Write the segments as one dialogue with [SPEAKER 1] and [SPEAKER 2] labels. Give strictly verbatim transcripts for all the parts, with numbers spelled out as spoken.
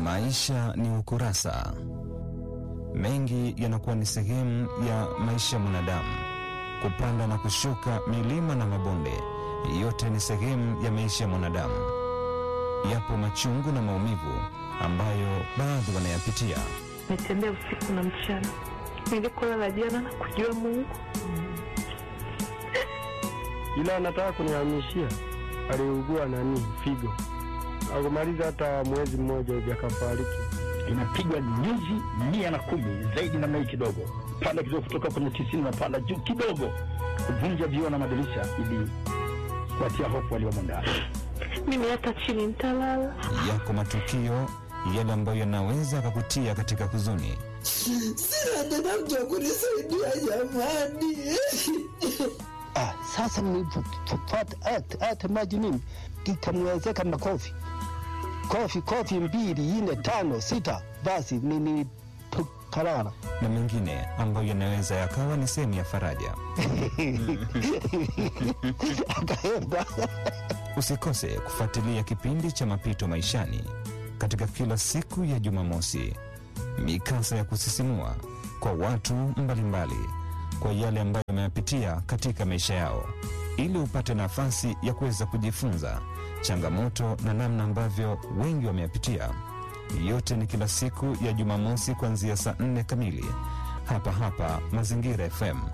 [SPEAKER 1] Maisha ni ukurasa. Mengi yanakuwa ni sehemu ya maisha ya mwanadamu. Kupanda na kushuka, milima na mabonde, yote ni sehemu ya maisha ya mwanadamu. Yapo machungu na maumivu ambayo baadhi wanayapitia.
[SPEAKER 2] Nitembea usiku na mchana, nilikolala jana na kujua Mungu.
[SPEAKER 3] Ila anataka kunihamishia, aliugua nani figo. Akumaliza hata mwezi mmoja hivi akafariki.
[SPEAKER 4] Inapigwa nyuzi mia na kumi zaidi na mai kidogo. Panda kidogo kutoka kwenye tisini na panda juu kidogo. Kuvunja vioo na madirisha ili kuatia hofu walio ndani.
[SPEAKER 2] Mimi hata chini nitalala.
[SPEAKER 1] Yako matukio yale ambayo yanaweza kukutia katika huzuni.
[SPEAKER 5] Sina tena mtu wa kunisaidia jamani.
[SPEAKER 6] Ah, sasa nilipopata hata hata maji mimi kikamwezeka makofi. Kofi kofi mbili nne tano sita basi nini kalala.
[SPEAKER 1] Na mengine ambayo yanaweza yakawa ni sehemu ya faraja.
[SPEAKER 6] Akaenda.
[SPEAKER 1] Usikose kufuatilia kipindi cha Mapito Maishani katika kila siku ya Jumamosi. Mikasa ya kusisimua kwa watu mbalimbali, kwa yale ambayo wameyapitia katika maisha yao, ili upate nafasi ya kuweza kujifunza changamoto na namna ambavyo wengi wameyapitia. Yote ni kila siku ya Jumamosi kuanzia saa nne kamili hapa hapa Mazingira F M.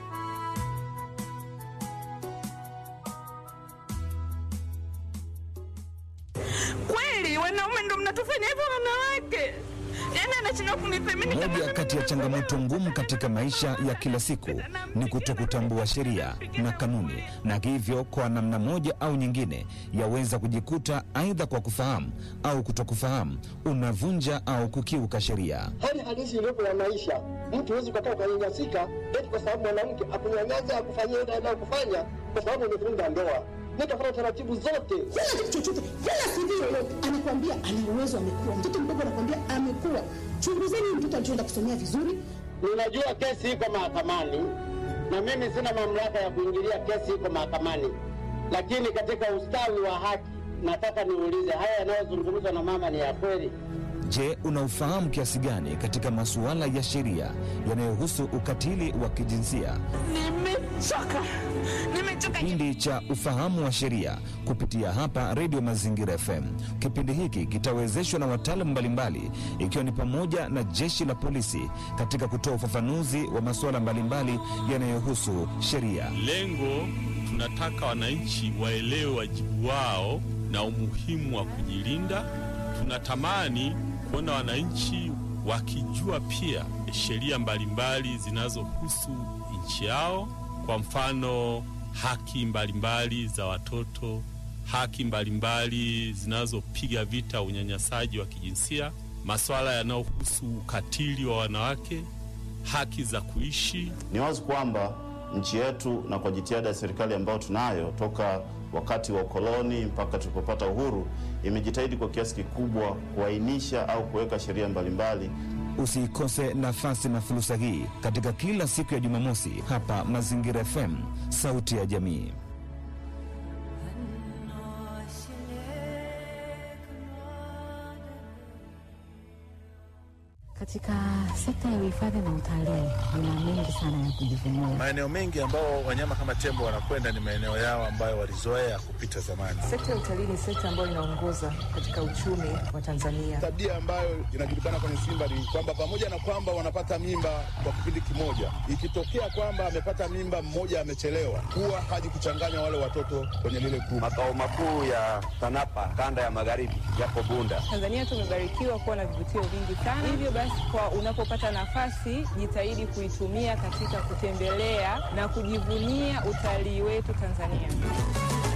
[SPEAKER 2] Kweli wanaume ndo mnatufanya hivyo wanawake? Yaani anachindwa kunithamini kama
[SPEAKER 1] Moja kati ya changamoto ngumu katika maisha ya kila siku ni kutokutambua sheria na kanuni, na hivyo kwa namna moja au nyingine yaweza kujikuta aidha kwa kufahamu au kutokufahamu unavunja au kukiuka sheria.
[SPEAKER 7] Hali halisi iliyopo ya maisha, mtu huwezi kukaa ukanyanyasika eti kwa sababu mwanamke akunyanyasa akufanyia ile anayokufanya kwa sababu umevunja ndoa. Nitafuata taratibu zote.
[SPEAKER 5] Sina kitu chochote. Wala sivyo yoyote. Anakuambia ana uwezo, amekuwa. Mtoto mdogo anakuambia amekuwa. Chunguzeni mtoto alichoenda kusomea vizuri.
[SPEAKER 7] Ninajua kesi iko mahakamani na mimi sina mamlaka ya kuingilia kesi iko mahakamani. Lakini katika ustawi wa haki nataka niulize, haya yanayozungumzwa na mama ni ya kweli?
[SPEAKER 1] Je, unaufahamu kiasi gani katika masuala ya sheria yanayohusu ukatili wa kijinsia?
[SPEAKER 2] Nimechoka. Nimechoka.
[SPEAKER 1] Kipindi cha Ufahamu wa Sheria kupitia hapa Radio Mazingira F M. Kipindi hiki kitawezeshwa na wataalamu mbalimbali, ikiwa ni pamoja na jeshi la polisi katika kutoa ufafanuzi wa masuala mbalimbali yanayohusu sheria.
[SPEAKER 8] Lengo, tunataka wananchi waelewe wajibu wao na umuhimu wa kujilinda. Tunatamani kuona wananchi wakijua pia sheria mbalimbali zinazohusu nchi yao. Kwa mfano, haki mbalimbali za watoto, haki mbalimbali zinazopiga vita unyanyasaji wa kijinsia, masuala yanayohusu ukatili wa wanawake, haki za kuishi.
[SPEAKER 9] Ni wazi kwamba nchi yetu, na kwa jitihada ya serikali ambayo tunayo toka wakati wa ukoloni mpaka tulipopata uhuru, imejitahidi kwa kiasi kikubwa kuainisha au kuweka sheria mbalimbali.
[SPEAKER 1] Usikose nafasi na fursa hii katika kila siku ya Jumamosi hapa Mazingira F M, sauti ya jamii.
[SPEAKER 10] Katika sekta ya uhifadhi na utalii kuna mengi sana ya kujivunia.
[SPEAKER 11] Maeneo mengi ambao wanyama kama tembo wanakwenda ni maeneo yao ambayo walizoea kupita zamani.
[SPEAKER 12] Sekta ya utalii ni sekta ambayo inaongoza katika uchumi wa Tanzania.
[SPEAKER 11] Tabia ambayo inajulikana kwenye simba ni kwamba pamoja na kwamba wanapata mimba kwa kipindi kimoja, ikitokea kwamba amepata mimba mmoja amechelewa, huwa haji kuchanganya wale watoto kwenye lile kundi.
[SPEAKER 13] Makao makuu ya TANAPA kanda ya magharibi yapo Bunda.
[SPEAKER 12] Tanzania tumebarikiwa kuwa na vivutio vingi sana. Hivyo basi, kwa unapopata nafasi, jitahidi kuitumia katika kutembelea na kujivunia utalii wetu Tanzania.